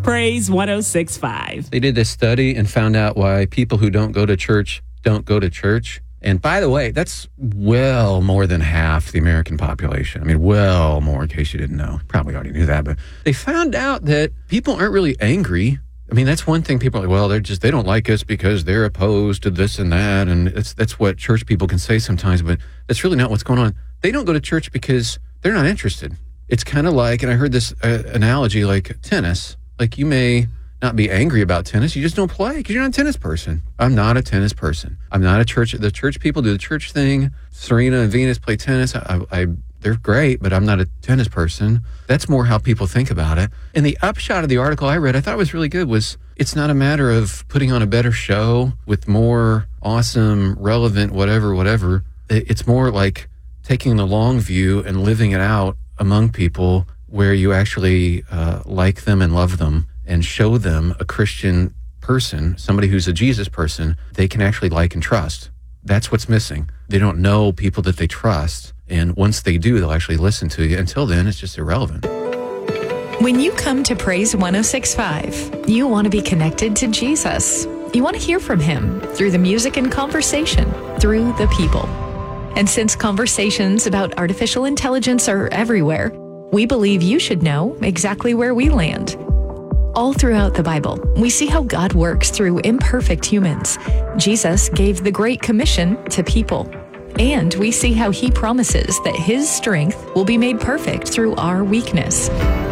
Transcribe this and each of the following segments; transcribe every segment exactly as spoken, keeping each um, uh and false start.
Praise one oh six point five. They did this study and found out why people who don't go to church don't go to church. And by the way, that's well more than half the American population. I mean, well more, in case you didn't know. Probably already knew that, but they found out that people aren't really angry. I mean, that's one thing people are like, well, they're just, they don't like us because they're opposed to this and that. And it's, that's what church people can say sometimes, but that's really not what's going on. They don't go to church because they're not interested. It's kind of like, and I heard this uh, analogy, like tennis. Like, you may not be angry about tennis, you just don't play because you're not a tennis person. I'm not a tennis person. I'm not a church. The church people do the church thing. Serena and Venus play tennis. I, I they're great, but I'm not a tennis person. That's more how people think about it. And the upshot of the article I read, I thought was really good, was it's not a matter of putting on a better show with more awesome, relevant, whatever, whatever. It's more like taking the long view and living it out among people where you actually uh, like them and love them and show them a Christian person, somebody who's a Jesus person, they can actually like and trust. That's what's missing. They don't know people that they trust. And once they do, they'll actually listen to you. Until then, it's just irrelevant. When you come to Praise one oh six point five, you want to be connected to Jesus. You want to hear from him through the music and conversation, through the people. And since conversations about artificial intelligence are everywhere, we believe you should know exactly where we land. All throughout the Bible, we see how God works through imperfect humans. Jesus gave the Great Commission to people. And we see how he promises that his strength will be made perfect through our weakness.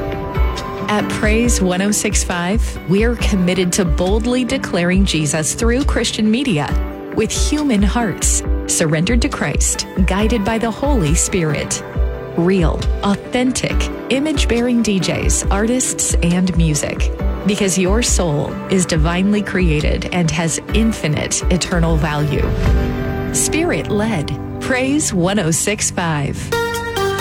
At Praise one oh six point five, we are committed to boldly declaring Jesus through Christian media with human hearts, surrendered to Christ, guided by the Holy Spirit. Real, authentic, image-bearing D Js, artists, and music. Because your soul is divinely created and has infinite eternal value. Spirit-led. Praise one oh six point five.